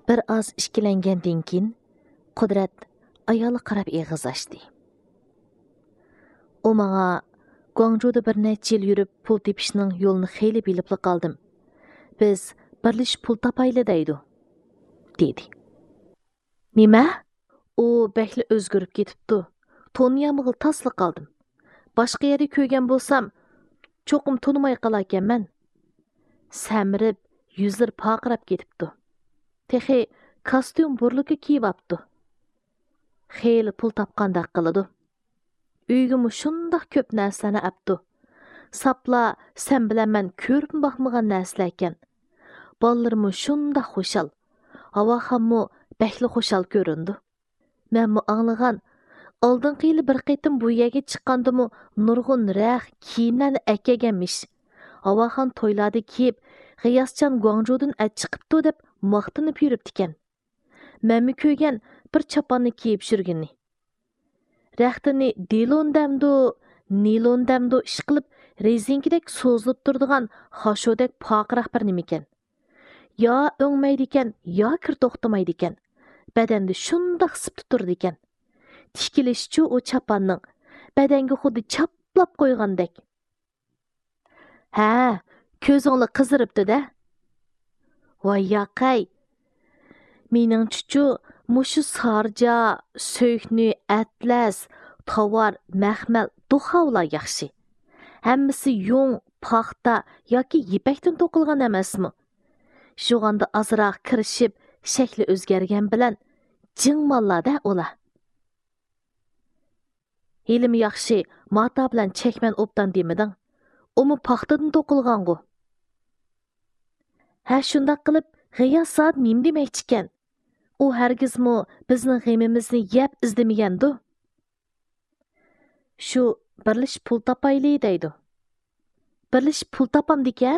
Bir oz ishkilangandan keyin Qudrat ayoli qarab eg'iz ochdi. U menga Guangzhouda bir necha yil yurib pul tepishning yo'lini xeyli bilib qoldim. Biz birlashib pul topayli deydi, dedi. Nima? U bekli o'zgarib ketibdi. Toniyamig'il tasli qoldim. Boshqa yerda ko'rgan bo'lsam, cho'qim tunimay qolarkanman. Samirib, yuzlar paqirab ketibdi. Texi kostyum burluki kiyib apti. Xeyli pul topqandaq qiladi. Uyga shundoq ko'p narsani apti. Sapla sen bilan men ko'rib baxmagan narsalar ekan. Bolalarım shundoq xushal. Havo hammo bekli xushal ko'rindi. Men anglagan oldingi yili bir qitim bu yerga chiqqandimu nurg'un raq kiyimlarni akaganmish. Havoxon to'ylarda kiyib, G'iyosjon Guangzhoudan chiqibdi deb maqtinib yuribdi ekan. Menmi ko'rgan bir choponni kiyib shurgini. Raqtini nilon damdo ish qilib, rezinkidek so'zilib turadigan xoshodek poqiraq bir nima ekan. Yo o'ngmaydi ekan, yo kir to'xtamaydi ekan. Badanda shundoq sipti turdi ekan. Tikilishchi o chapanning badanga xuddi chaplab qo'ygandek. Ha, ko'zingni qiziribdi-da. Voy yaqay. Mening chuchu mushu sarja, so'kni, atlas, tovar, maxmal, duxavlar yaxshi. Hammasi yung, paxta yoki yipakdan to'qilgan emasmi? Shug'anda azroq kirishib, shakli o'zgargan bilan jingmonlarda ular. Helim yaxshi, mata bilan chekman obdan demiding. Umi paxtadan to'qilgan-ku. Ha, shundoq qilib, G'iyos soat nim demakchikan. U hargizmi bizning g'emimizni yeb izlamagandu. Shu birlish pul topayli deydi. Birlish pul topam dekan?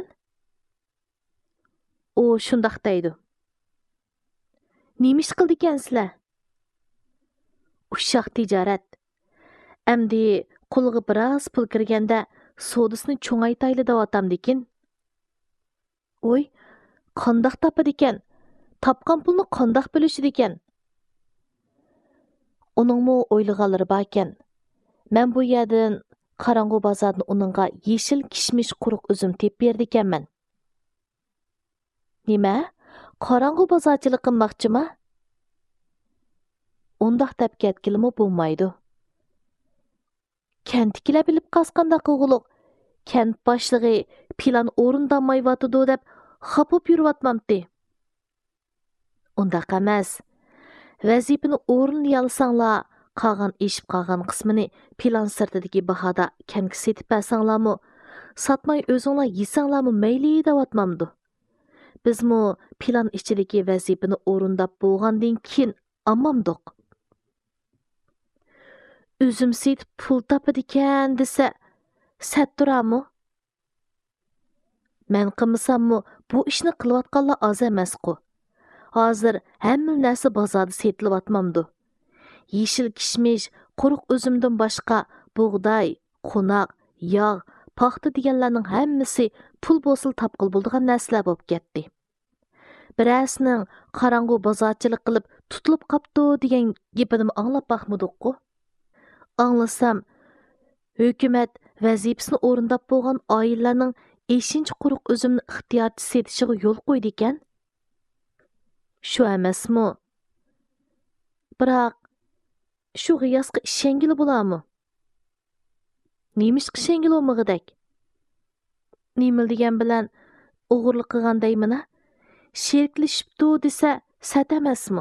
U shundoq deydi. Nima ish qildikansizlar? Ushaq tijorat. Amdi qo'lga biroz pul kirganda sodasini cho'ngaytayli devatam dekin. Oy, qandoq topadi ekan? Topgan pulni qandoq bo'lishidi ekan? Uningmi o'ylaganlari bor ekan. Men bu yerdan qorong'u bozordan uningga yeshil kishmish quruq uzum tep berdi ekanman. Nima? Qorong'u bozorchilik qilmoqchimi? Undoq deb ketgilimi bo'lmaydi. Kentkilar bilib qasqanda qilg'uluq. Kent boshlig'i plan o'rindanmayotidi deb xapib yurvatmamdi. Undaq emas. Vazifani o'rinlayolsanglar, qolgan eshib qolgan qismini plan sirtidagi bahoda kentga setib bersanglarmi, satmay o'zinglar yesanglarmi mayli devatmamdi. Bizmi plan ichidagi vazifani o'rindab bo'lgandan keyin ammamdiq. O'zim setib pul topadigan desa, satturami? Men qilmasammi bu ishni qilayotganlar oz emas-ku. Hozir hamma narsa bozorda setilyotmamdi. Yeshil kishmish, quruq uzumdan boshqa bug'doy, qo'noq, yog', paxta deganlarning hammasi pul bo'lsa topqil bo'ladigan narsalar bo'lib ketdi. Birasining qorong'u bozorchilik qilib tutilib qopti degan gapini anglab baxmadiq-ku. Anglasam, hukumat vazifasini o'rindab bo'lgan oilalarning 5-chi quruq uzumni ixtiyorchi setishiga yo'l qo'ydi ekan. Shu emasmi? Biroq shu G'iyosga ishengili bo'larmi? Nemish ishengili o'mig'idak? Nima degan bilan o'g'irlik qilgandaymina? Sheriklashibdi desa, sat emasmi?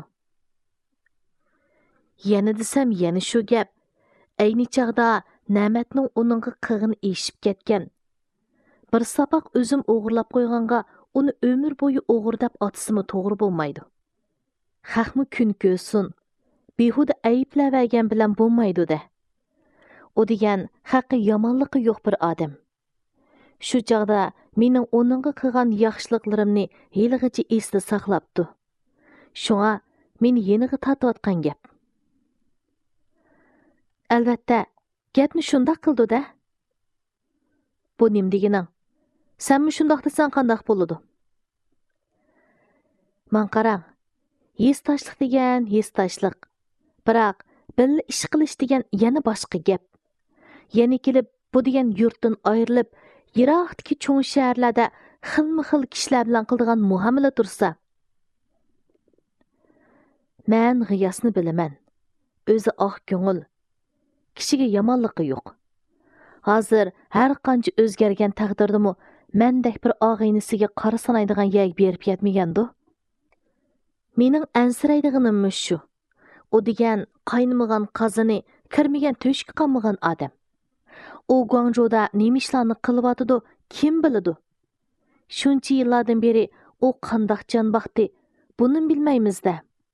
Yana desam, yana shu gap. Ayni chaqda Na'matning uningga qig'ini eshib ketgan. Bir sapoq o'zim o'g'irlab qo'yganga uni umr bo'yi o'g'ir deb otsimi to'g'ri bo'lmaydi. Haqmi kun ko'rsin. Behuda ayblavergan bilan bo'lmaydi-da. U degan haqqi yomonligi yo'q bir odam. Shu chaqda mening uningga qilgan yaxshiliklarimni haligacha esda saqlabdi. Shunga meni yeniga tortayotgan gap. Albatta, gapni shundoq qildi-da. Bu nim degining? Senmi shundoq desan qandoq bo'ladi? Men qarang, Hesdaşlıq degan hesdaşlıq. Biroq billa ish qilish degan yana boshqa gap. Yana kelib bu degan yurtdan ayrilib, yiroqdagi cho'ng shaharlarda xilma-xil kishilar bilan qiladigan muomala tursa. Men G'iyosni bilaman. O'zi oq ko'ngil. Kishiga yomonligi yo'q. Hozir har qancha o'zgargan taqdirdimi, mendek bir og'aynisiga qora sanaydigan yag berib yetmagandi. Mening ansiraydiganim shu. O degan qaynamagan qozini, kirmagan to'shga qolmagan odam. U Guangzhouda nima ishlarni qilyotidi, kim biladi? Shuncha yillardan beri u qandoq jon baxti, buni bilmaymiz-da.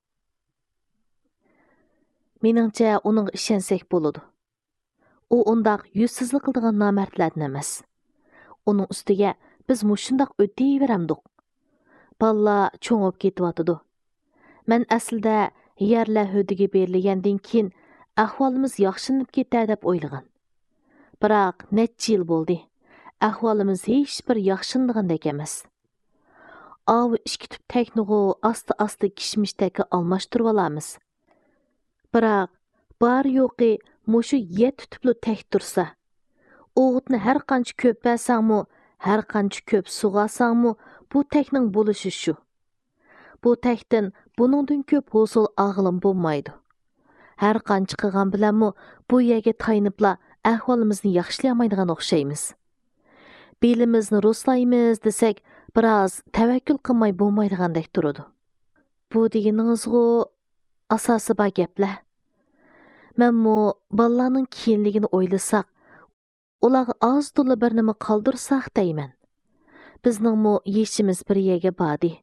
Meningcha uning ishonsak bo'ladi. U undaq yuzsizlik qiladigan nomardlardan emas. Uning ustiga biz mushundaq o'tayveramdik. Ballar cho'ngib ketyotidi. Men aslida yerlar hödiga berilgandan keyin ahvolimiz yaxshilanib ketar deb o'ylagan. Biroq necha yil bo'ldi. Ahvolimiz hech bir yaxshilandigandek emas. Avi ikki tip teknigu asta-asta kishmishdagi almashtirib olamiz. Biroq bar yo'qi mushu 7 tipli tek tursa, o'g'itni har qancha ko'p bersangmi, har qancha ko'p sug'asangmi, bu tekning bo'lishi shu. Bu tekdan buningdan ko'p hosil og'lim bo'lmaydi. Har qancha qilgan bilanmi bu yerga tayinibla ahvolimizni yaxshilamaydigan o'xshaymiz. Belimizni ruslaymiz desak, biroz tavakkul qilmay bo'lmaydigandek turadi. Bu deganingizgu asosi bor gaplar. Menmo bolalarning keyinligini o'ylasak, ularga oz to'la bir nima qoldirsak deyman. Bizningmi yeshimiz bir yerga bordi.